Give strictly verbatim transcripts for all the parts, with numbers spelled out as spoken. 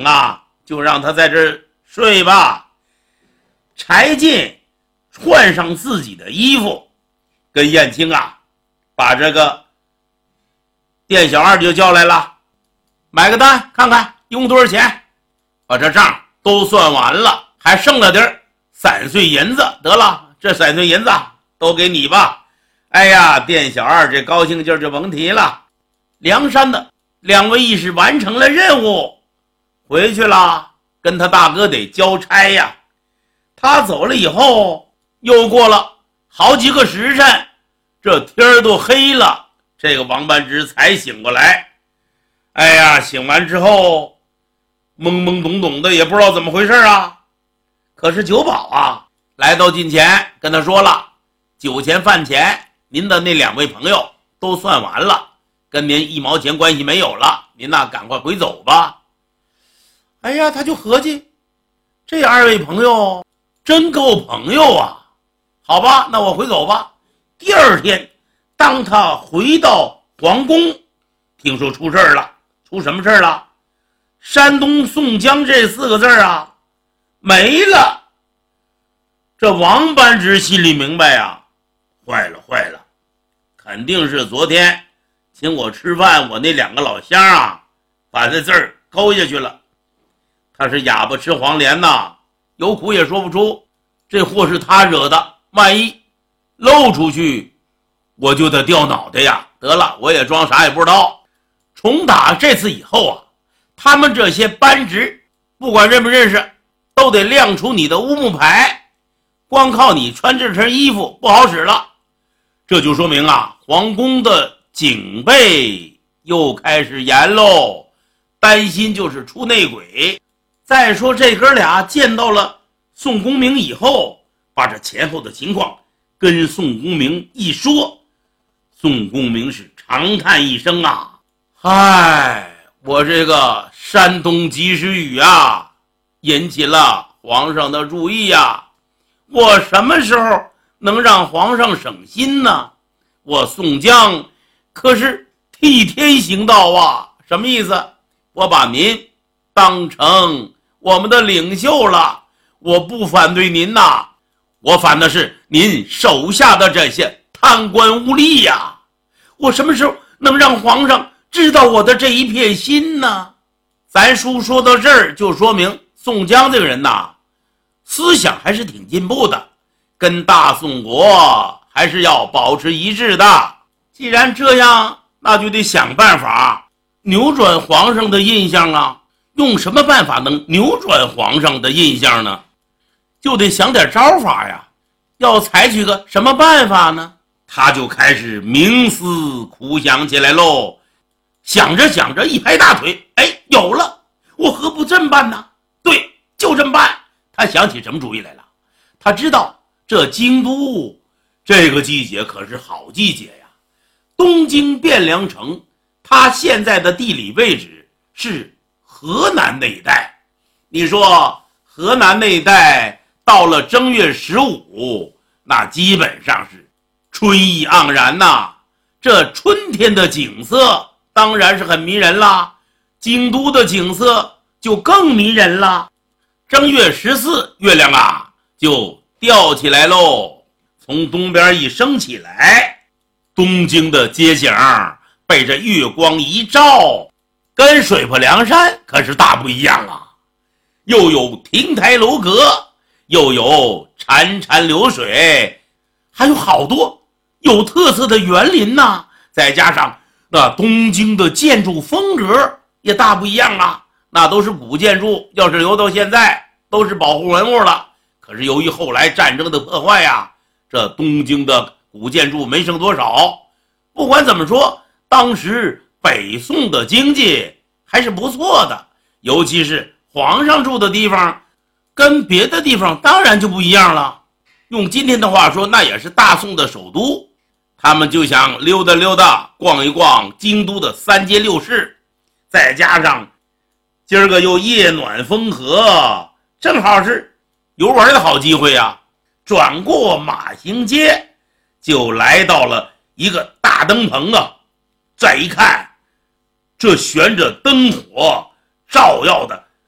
想啊，就让他在这儿睡吧。柴进换上自己的衣服，跟燕青啊把这个店小二就叫来了，买个单看看用多少钱，把这账都算完了，还剩了点散碎银子，得了，这散碎银子都给你吧。哎呀，店小二这高兴劲儿就甭提了。梁山的两位义士完成了任务，回去了，跟他大哥得交差呀。他走了以后，又过了好几个时辰，这天儿都黑了，这个王半之才醒过来。哎呀，醒完之后懵懵懂懂的，也不知道怎么回事啊。可是酒保啊来到近前跟他说了，酒钱饭钱您的那两位朋友都算完了，跟您一毛钱关系没有了，您呐赶快回走吧。哎呀，他就合计这二位朋友真够朋友啊，好吧，那我回走吧。第二天当他回到皇宫，听说出事儿了。出什么事儿了？山东宋江这四个字啊没了。这王班之心里明白呀、啊，坏了坏了，肯定是昨天请我吃饭我那两个老乡啊把这字儿勾下去了。他是哑巴吃黄连呐，有苦也说不出，这祸是他惹的，万一漏出去我就得掉脑袋呀。得了，我也装啥也不知道。从打这次以后啊，他们这些班职不管认不认识都得亮出你的乌木牌，光靠你穿这身衣服不好使了。这就说明啊，皇宫的警备又开始严喽，担心就是出内鬼。再说这哥俩见到了宋公明以后，把这前后的情况跟宋公明一说，宋公明是长叹一声啊，嗨，我这个山东及时雨啊引起了皇上的注意啊，我什么时候能让皇上省心呢？我宋江可是替天行道啊。什么意思？我把您当成我们的领袖了，我不反对您呐，我反的是您手下的这些贪官污吏呀。我什么时候能让皇上知道我的这一片心呢？咱书说到这儿，就说明宋江这个人呐，思想还是挺进步的，跟大宋国还是要保持一致的。既然这样，那就得想办法扭转皇上的印象啊。用什么办法能扭转皇上的印象呢？就得想点招法呀。要采取个什么办法呢？他就开始冥思苦想起来喽。想着想着一拍大腿，哎，有了，我何不这么办呢？对，就这么办。他想起什么主意来了？他知道这京都这个季节可是好季节呀。东京汴梁城它现在的地理位置是河南那一带，你说河南那一带到了正月十五，那基本上是春意盎然呐。这春天的景色当然是很迷人啦，京都的景色就更迷人啦。正月十四，月亮啊就吊起来喽，从东边一升起来，东京的街景被这月光一照，跟水泊梁山可是大不一样啊。又有亭台楼阁，又有潺潺流水，还有好多有特色的园林呐、啊，再加上那东京的建筑风格也大不一样啊。那都是古建筑，要是留到现在都是保护文物了。可是由于后来战争的破坏呀、啊，这东京的古建筑没剩多少。不管怎么说，当时北宋的经济还是不错的，尤其是皇上住的地方跟别的地方当然就不一样了。用今天的话说，那也是大宋的首都。他们就想溜达溜达，逛一逛京都的三街六市，再加上今儿个又夜暖风和，正好是游玩的好机会啊。转过马行街，就来到了一个大灯棚啊。再一看，这悬着灯火照耀的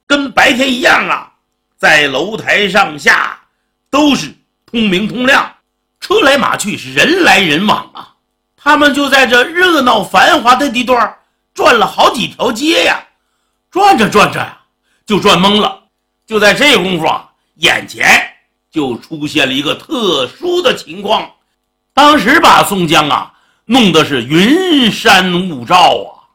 白天一样啊，在楼台上下都是通明通亮，车来马去，是人来人往啊。他们就在这热闹繁华的地段转了好几条街呀，转着转着呀，就转懵了。就在这功夫啊，眼前就出现了一个特殊的情况，当时把宋江啊弄得是云山雾罩啊。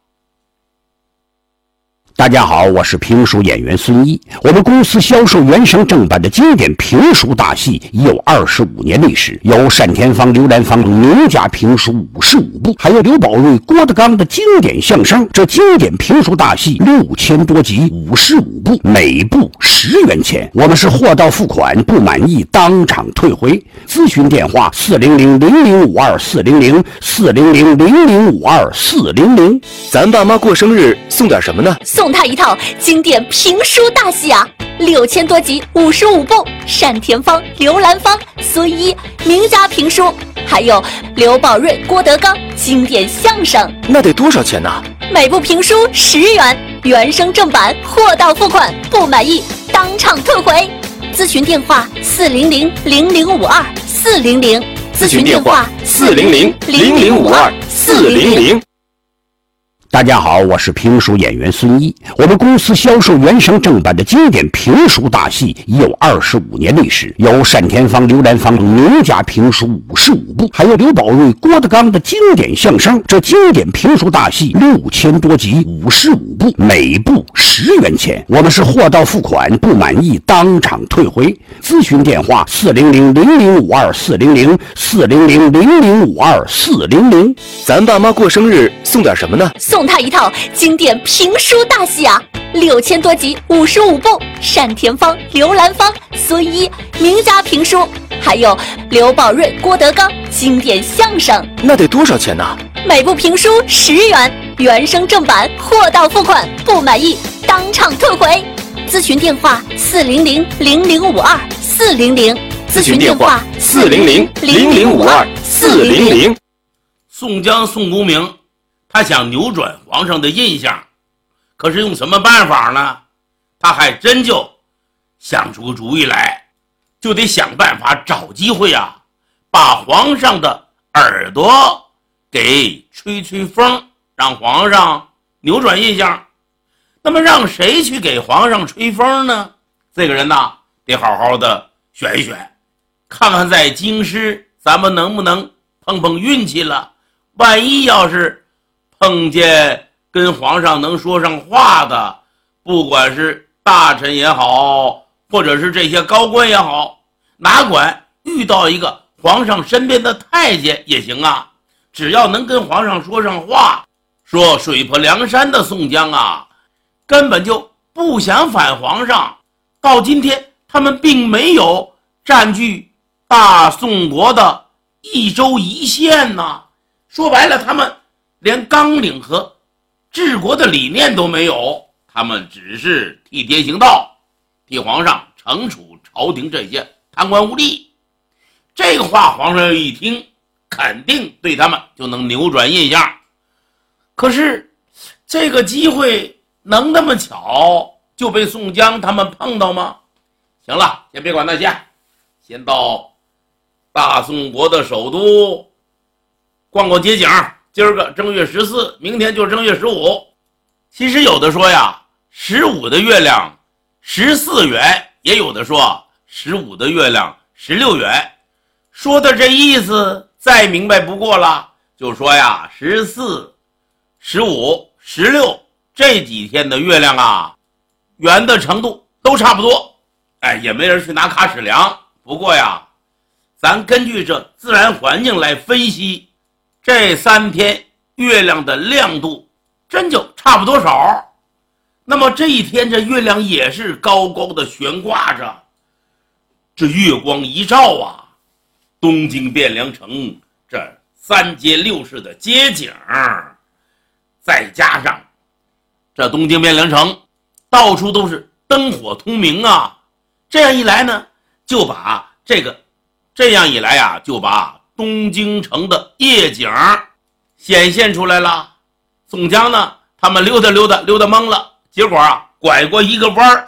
大家好，我是评书演员孙一。我们公司销售原声正版的经典评书大戏已有二十五年历史，有单田芳、刘兰芳名家评书五十五部，还有刘宝瑞、郭德纲的经典相声。这经典评书大戏六千多集，五十五部，每部十元钱。我们是货到付款，不满意当场退回。咨询电话：四零零零零五二四零零四零零零零五二四零零。 咱爸妈过生日送点什么呢？ 送他一套经典评书大戏啊，六千多集，五十五部，单田芳、刘兰芳、孙一名家评书，还有刘宝瑞、郭德纲经典相声。 那得多少钱呢？ 每部评书十元，原声正版，货到付款，不满意当场退回。咨询电话：四零零零零五二四零零。咨询电话： 四零零零零五二四零零。 大家好，我是评书演员孙一。我们公司销售原声正版的经典评书大戏已有二十五年历史，有单田芳、刘兰芳名家评书五十五部，还有刘宝瑞、郭德纲的经典相声。这经典评书大戏六千多集，五十五部，每部十元钱。我们是货到付款，不满意当场退回。咨询电话：四零零零零五二四零零四零零零零五二四零零。 咱爸妈过生日送点什么呢？ 送他一套经典评书大戏啊，六千多集，五十五部，单田芳、刘兰芳、孙一名家评书，还有刘宝瑞、郭德纲经典相声。 那得多少钱呢？ 每部评书十元，原声正版，货到付款，不满意当场退回。咨询电话：四零零零零五二四零零。 咨询电话：四零零零零五二四零零。 宋江宋公明他想扭转皇上的印象，可是用什么办法呢？他还真就想出个主意来，就得想办法找机会啊，把皇上的耳朵给吹吹风，让皇上扭转印象。那么让谁去给皇上吹风呢？这个人呢，得好好的选一选，看看在京师咱们能不能碰碰运气了。万一要是碰见跟皇上能说上话的，不管是大臣也好，或者是这些高官也好，哪管遇到一个皇上身边的太监也行啊，只要能跟皇上说上话，说水泊梁山的宋江啊，根本就不想反皇上，到今天他们并没有占据大宋国的一州一县呐，说白了他们连纲领和治国的理念都没有，他们只是替天行道，替皇上惩处朝廷这些贪官污吏。这个话皇上一听，肯定对他们就能扭转印象。可是这个机会能那么巧就被宋江他们碰到吗？行了，先别管那些，先到大宋国的首都逛逛街景。今儿个正月十四，明天就是正月十五。其实有的说呀，十五的月亮十四圆，也有的说十五的月亮十六圆。说的这意思再明白不过了，就说呀，十四、十五、十六这几天的月亮啊，圆的程度都差不多。哎，也没人去拿卡尺量。不过呀，咱根据这自然环境来分析，这三天月亮的亮度真就差不多少。那么这一天这月亮也是高高的悬挂着，这月光一照啊，东京汴梁城这三街六市的街景，再加上这东京汴梁城到处都是灯火通明啊，这样一来呢，就把这个这样一来啊，就把东京城的夜景显现出来了。宋江呢，他们溜达溜达溜达懵了，结果啊，拐过一个弯